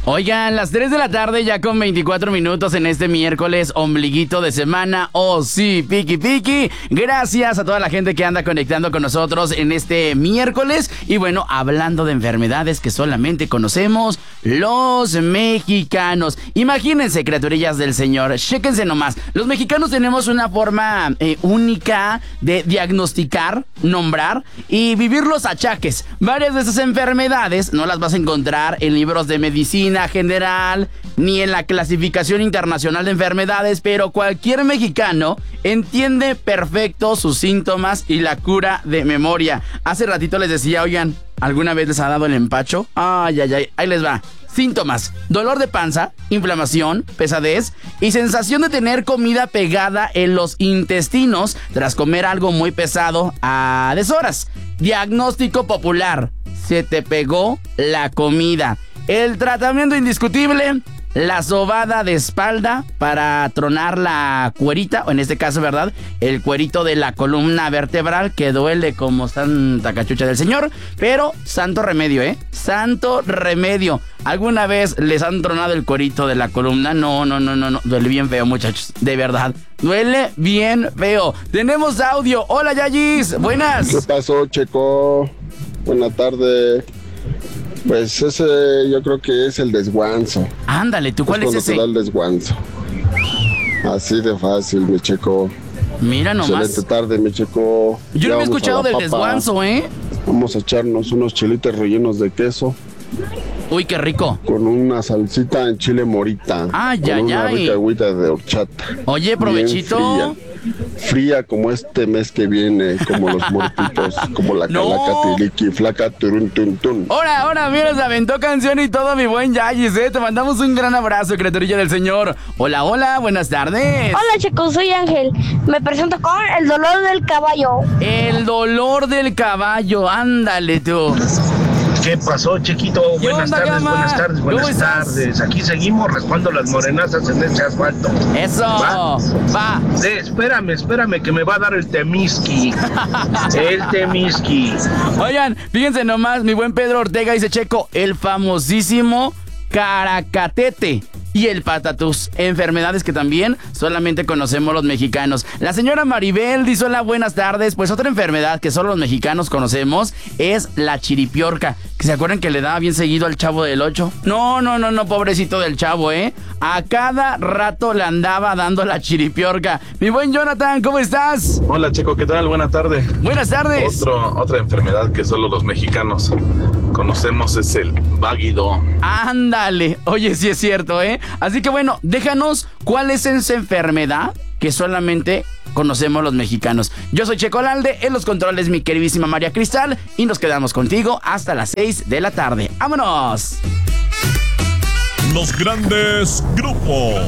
Oigan, las 3 de la tarde ya con 24 minutos en este miércoles ombliguito de semana. Oh sí, piqui piqui. Gracias a toda la gente que anda conectando con nosotros en este miércoles. Y bueno, hablando de enfermedades que solamente conocemos los mexicanos. Imagínense, criaturillas del Señor, chéquense nomás. Los mexicanos tenemos una forma única de diagnosticar, nombrar y vivir los achaques. Varias de esas enfermedades no las vas a encontrar en libros de medicina general ni en la clasificación internacional de enfermedades, pero cualquier mexicano entiende perfecto sus síntomas y la cura de memoria. Hace ratito les decía, oigan, ¿alguna vez les ha dado el empacho? Ay, ahí les va. Síntomas: dolor de panza, inflamación, pesadez y sensación de tener comida pegada en los intestinos tras comer algo muy pesado a deshoras. Diagnóstico popular: se te pegó la comida. El tratamiento indiscutible: la sobada de espalda para tronar la cuerita, o en este caso, ¿verdad?, el cuerito de la columna vertebral que duele como santa cachucha del Señor, pero santo remedio, santo remedio. ¿Alguna vez les han tronado el cuerito de la columna? No, duele bien feo, muchachos, de verdad, duele bien feo. Tenemos audio. Hola, Yayis, buenas. ¿Qué pasó, Checo? Buenas tardes. Pues ese yo creo que es el desguanzo. Ándale, ¿tú cuál es ese? Te da el desguanzo. Así de fácil, mi Checo. Mira nomás. Excelente tarde, mi Checo. Yo no me he escuchado del desguanzo, Vamos a echarnos unos chilitos rellenos de queso. Uy, qué rico. Con una salsita en chile morita. Una rica agüita de horchata. Oye, provechito. Fría como este mes que viene, como los muertitos, como la calaca tiliqui, flaca turun tun tun. Ahora, mira, se aventó canción y todo, mi buen Yayis, Te mandamos un gran abrazo, criaturilla del Señor. Hola, buenas tardes. Hola, chicos, soy Ángel. Me presento con el dolor del caballo. El dolor del caballo, ándale tú. ¿Qué pasó, chiquito? Buenas tardes. Aquí seguimos raspando las morenazas en este asfalto. Eso, va. Espérame, que me va a dar el Temisqui. El Temisqui. Oigan, fíjense nomás, mi buen Pedro Ortega dice, Checo, el famosísimo caracatete y el patatús, enfermedades que también solamente conocemos los mexicanos. La señora Maribel dice, hola, buenas tardes. Pues otra enfermedad que solo los mexicanos conocemos es la chiripiorca. ¿Se acuerdan que le daba bien seguido al Chavo del 8? No, pobrecito del Chavo, a cada rato le andaba dando la chiripiorca. Mi buen Jonathan, ¿cómo estás? Hola, Checo, ¿qué tal? Buenas tardes. Buenas tardes. Otra enfermedad que solo los mexicanos conocemos es el váguido. Ándale, oye, sí es cierto, Así que bueno, déjanos cuál es esa enfermedad que solamente conocemos los mexicanos. Yo soy Checo Lalde, en los controles mi queridísima María Cristal, y nos quedamos contigo hasta las 6 de la tarde. ¡Vámonos! Los grandes grupos.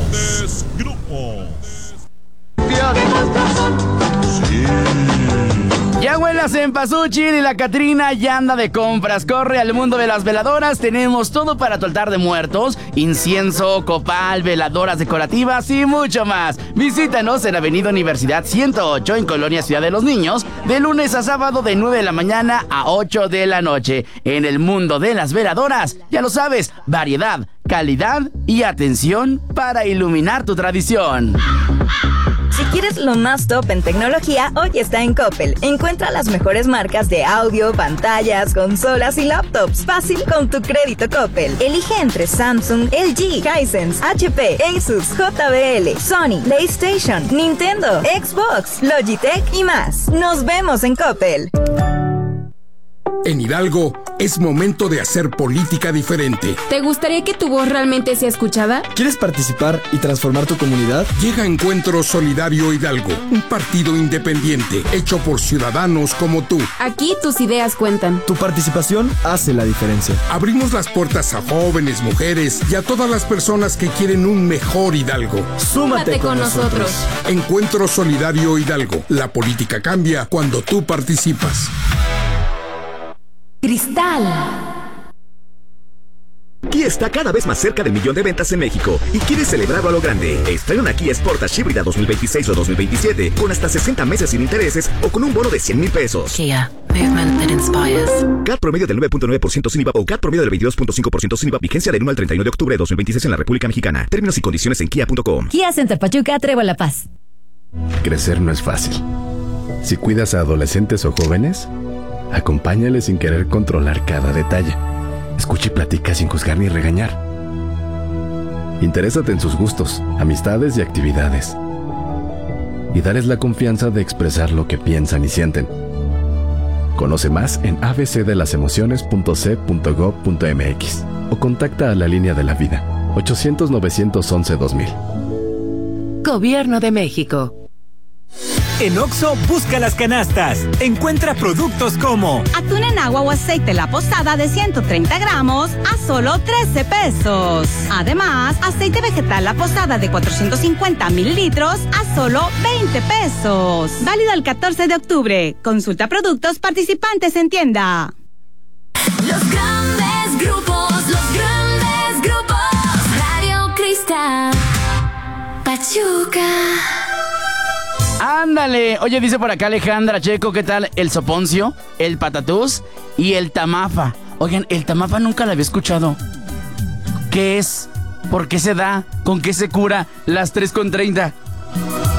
Ya huele a cempasúchil y la Catrina ya anda de compras. Corre al mundo de las veladoras. Tenemos todo para tu altar de muertos: incienso, copal, veladoras decorativas y mucho más. Visítanos en Avenida Universidad 108 en Colonia Ciudad de los Niños, de lunes a sábado de 9 de la mañana a 8 de la noche. En el mundo de las veladoras, ya lo sabes, variedad, calidad y atención para iluminar tu tradición. Si quieres lo más top en tecnología, hoy está en Coppel. Encuentra las mejores marcas de audio, pantallas, consolas y laptops. Fácil con tu crédito Coppel. Elige entre Samsung, LG, Hisense, HP, Asus, JBL, Sony, PlayStation, Nintendo, Xbox, Logitech y más. Nos vemos en Coppel. En Hidalgo es momento de hacer política diferente. ¿Te gustaría que tu voz realmente sea escuchada? ¿Quieres participar y transformar tu comunidad? Llega Encuentro Solidario Hidalgo, un partido independiente hecho por ciudadanos como tú. Aquí tus ideas cuentan. Tu participación hace la diferencia. Abrimos las puertas a jóvenes, mujeres y a todas las personas que quieren un mejor Hidalgo. Súmate con nosotros. Encuentro Solidario Hidalgo. La política cambia cuando tú participas. Cristal. ¿Quieres Kia está cada vez más cerca del 1 millón de ventas en México y quiere celebrarlo a lo grande. Estrena una Kia Sportage híbrida 2026 o 2027 con hasta 60 meses sin intereses o con un bono de 100,000 pesos. Kia, movement that inspires. CAT promedio del 9.9% sin IVA o CAT promedio del 22.5% sin IVA. Vigencia del 1 al 31 de octubre de 2026 en la República Mexicana. Términos y condiciones en kia.com. Kia Center Pachuca, Trébol La Paz. Crecer no es fácil. Si cuidas a adolescentes o jóvenes, acompáñales sin querer controlar cada detalle. Escucha y platica sin juzgar ni regañar. Interésate en sus gustos, amistades y actividades. Y dales la confianza de expresar lo que piensan y sienten. Conoce más en abcdelasemociones.c.gov.mx o contacta a la Línea de la Vida, 800-911-2000. Gobierno de México. En Oxxo, busca las canastas. Encuentra productos como atún en agua o aceite La Posada de 130 gramos a solo 13 pesos. Además, aceite vegetal La Posada de 450 mililitros a solo 20 pesos. Válido el 14 de octubre. Consulta productos participantes en tienda. Los grandes grupos, Radio Cristal, Pachuca. Ándale, oye, dice por acá Alejandra Checo, ¿qué tal? El soponcio, el patatús y el tamafa. Oigan, el tamafa nunca lo había escuchado. ¿Qué es? ¿Por qué se da? ¿Con qué se cura? Las 3:30.